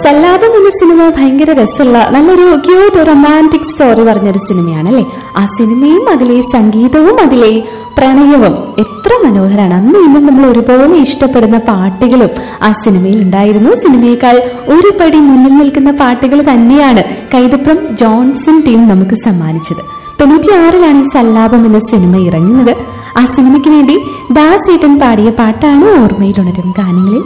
സല്ലാപം എന്ന സിനിമ ഭയങ്കര രസമുള്ള നല്ലൊരു ക്യൂട്ട് റൊമാൻറ്റിക് സ്റ്റോറി പറഞ്ഞൊരു സിനിമയാണ് അല്ലെ. ആ സിനിമയും അതിലെ സംഗീതവും അതിലെ പ്രണയവും എത്ര മനോഹരമാണ്. അന്ന് ഇന്നും നമ്മൾ ഒരുപോലെ ഇഷ്ടപ്പെടുന്ന പാട്ടുകളും ആ സിനിമയിൽ ഉണ്ടായിരുന്നു. സിനിമയേക്കാൾ ഒരു പടി മുന്നിൽ നിൽക്കുന്ന പാട്ടുകൾ തന്നെയാണ് കൈതപ്രം ജോൺസൺ ടീം നമുക്ക് സമ്മാനിച്ചത്. 96 ഈ സല്ലാപം എന്ന സിനിമ ഇറങ്ങുന്നത്. ആ സിനിമയ്ക്ക് വേണ്ടി ദാസേട്ടൻ പാടിയ പാട്ടാണ് ഓർമ്മയിലുണരും ഗാനങ്ങളിൽ